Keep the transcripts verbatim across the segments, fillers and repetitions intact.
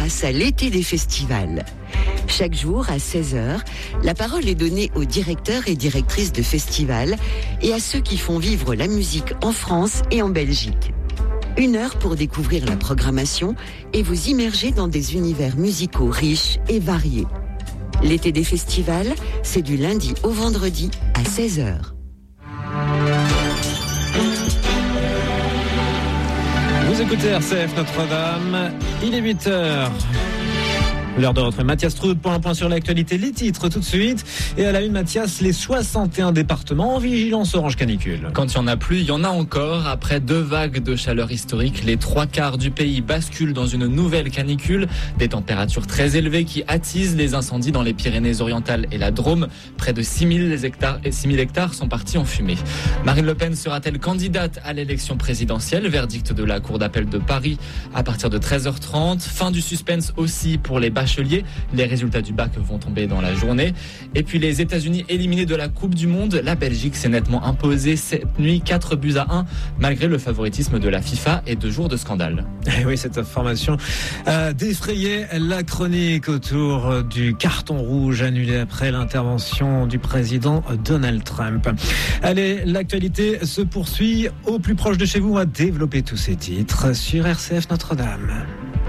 grâce à l'été des festivals. Chaque jour, à seize heures, la parole est donnée aux directeurs et directrices de festivals et à ceux qui font vivre la musique en France et en Belgique. Une heure pour découvrir la programmation et vous immerger dans des univers musicaux riches et variés. L'été des festivals, c'est du lundi au vendredi à seize heures. Vous écoutez R C F Notre-Dame, il est huit heures. L'heure de retrouver Mathias Troud pour un point sur l'actualité. Les titres tout de suite. Et à la une, Mathias, les soixante et un départements en vigilance orange canicule. Quand il n'y en a plus, il y en a encore. Après deux vagues de chaleur historique, les trois quarts du pays basculent dans une nouvelle canicule. Des températures très élevées qui attisent les incendies dans les Pyrénées-Orientales et la Drôme. Près de six mille hectares, six mille hectares sont partis en fumée. Marine Le Pen sera-t-elle candidate à l'élection présidentielle? Verdict de la Cour d'appel de Paris à partir de treize heures trente. Fin du suspense aussi pour les bacheliers. Les résultats du bac vont tomber dans la journée. Et puis les États-Unis éliminés de la Coupe du Monde. La Belgique s'est nettement imposée cette nuit, quatre buts à un, malgré le favoritisme de la FIFA et deux jours de scandale. Et oui, cette information a défrayé la chronique autour du carton rouge annulé après l'intervention du président Donald Trump. Allez, l'actualité se poursuit au plus proche de chez vous. On va développer tous ces titres sur R C F Notre-Dame.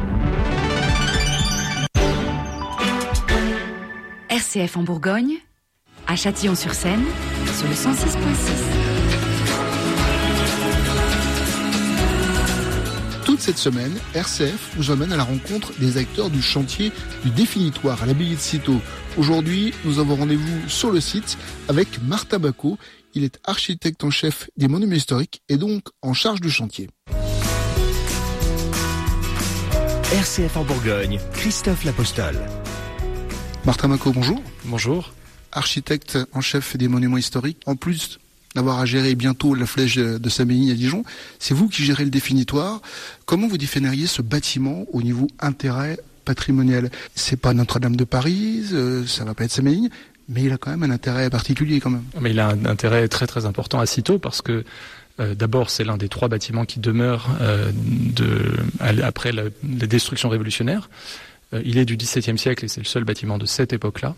R C F en Bourgogne, à Châtillon-sur-Seine, sur le cent six virgule six. Toute cette semaine, R C F vous emmène à la rencontre des acteurs du chantier du définitoire à l'abbaye de Cîteaux. Aujourd'hui, nous avons rendez-vous sur le site avec Martin Bacot. Il est architecte en chef des monuments historiques et donc en charge du chantier. R C F en Bourgogne, Christophe Lapostole. Martin Bacot, bonjour. Bonjour. Architecte en chef des monuments historiques. En plus d'avoir à gérer bientôt la flèche de Saint-Bénigne à Dijon, c'est vous qui gérez le définitoire. Comment vous définiriez ce bâtiment au niveau intérêt patrimonial? C'est pas Notre-Dame de Paris, euh, ça va pas être Saint-Bénigne, mais il a quand même un intérêt particulier quand même. Mais il a un intérêt très très important à Cîteaux parce que euh, d'abord c'est l'un des trois bâtiments qui demeurent euh, de, après la, la destruction révolutionnaire. Euh, il est du dix-septième siècle et c'est le seul bâtiment de cette époque-là.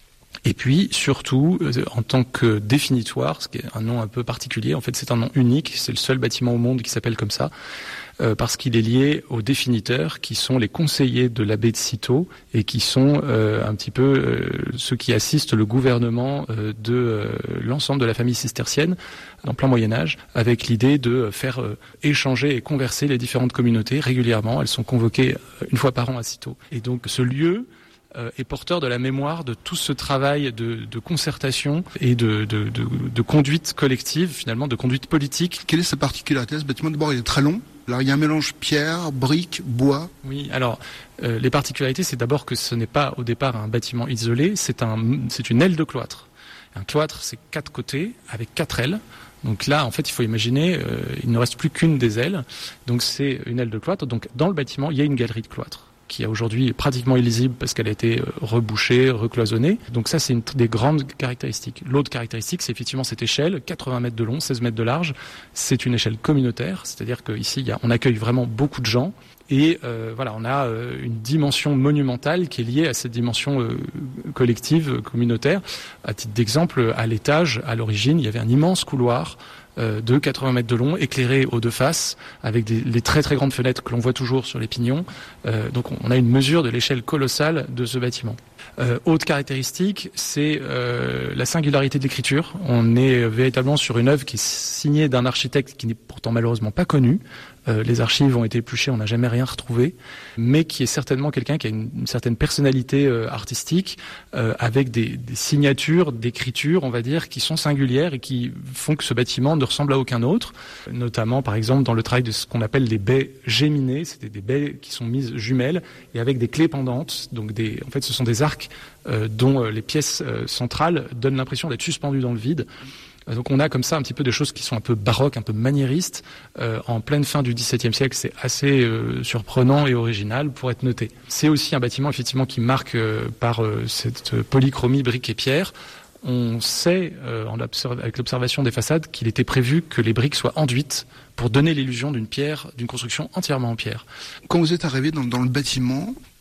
Et puis, surtout, euh, en tant que définitoire, ce qui est un nom un peu particulier, en fait c'est un nom unique, c'est le seul bâtiment au monde qui s'appelle comme ça, euh, parce qu'il est lié aux définiteurs, qui sont les conseillers de l'abbé de Cîteaux, et qui sont euh, un petit peu euh, ceux qui assistent le gouvernement euh, de euh, l'ensemble de la famille cistercienne, en plein Moyen-Âge, avec l'idée de faire euh, échanger et converser les différentes communautés régulièrement. Elles sont convoquées une fois par an à Cîteaux. Et donc ce lieu est porteur de la mémoire de tout ce travail de, de concertation et de, de, de, de conduite collective, finalement, de conduite politique. Quelle est sa particularité? Ce bâtiment, d'abord, il est très long. Alors, il y a un mélange pierre, briques, bois. Oui, alors, euh, les particularités, c'est d'abord que ce n'est pas, au départ, un bâtiment isolé, c'est, un, c'est une aile de cloître. Un cloître, c'est quatre côtés, avec quatre ailes. Donc là, en fait, il faut imaginer, euh, il ne reste plus qu'une des ailes. Donc c'est une aile de cloître. Donc dans le bâtiment, il y a une galerie de cloître, qui est aujourd'hui pratiquement illisible parce qu'elle a été rebouchée, recloisonnée. Donc ça, c'est une des grandes caractéristiques. L'autre caractéristique, c'est effectivement cette échelle, quatre-vingts mètres de long, seize mètres de large. C'est une échelle communautaire, c'est-à-dire qu'ici, il y a, on accueille vraiment beaucoup de gens. Et euh, voilà, on a euh, une dimension monumentale qui est liée à cette dimension euh, collective, communautaire. À titre d'exemple, à l'étage, à l'origine, il y avait un immense couloir de quatre-vingts mètres de long, éclairé aux deux faces, avec des, les très très grandes fenêtres que l'on voit toujours sur les pignons. Euh, donc on a une mesure de l'échelle colossale de ce bâtiment. Euh, autre caractéristique, c'est euh, la singularité de l'écriture. On est véritablement sur une œuvre qui est signée d'un architecte qui n'est pourtant malheureusement pas connu. Euh, les archives ont été épluchées, on n'a jamais rien retrouvé, mais qui est certainement quelqu'un qui a une, une certaine personnalité euh, artistique, euh, avec des, des signatures d'écriture, on va dire, qui sont singulières et qui font que ce bâtiment ne ressemble à aucun autre. Notamment, par exemple, dans le travail de ce qu'on appelle les baies géminées, c'est des baies qui sont mises jumelles et avec des clés pendantes. Donc, des, en fait, ce sont des arcs euh, dont euh, les pièces euh, centrales donnent l'impression d'être suspendues dans le vide. Donc on a comme ça un petit peu des choses qui sont un peu baroques, un peu maniéristes. Euh, en pleine fin du dix-septième siècle, c'est assez euh, surprenant et original pour être noté. C'est aussi un bâtiment effectivement qui marque euh, par euh, cette polychromie briques et pierres. On sait, euh, en observ- avec l'observation des façades, qu'il était prévu que les briques soient enduites pour donner l'illusion d'une pierre, d'une construction entièrement en pierre. Quand vous êtes arrivé dans, dans le bâtiment,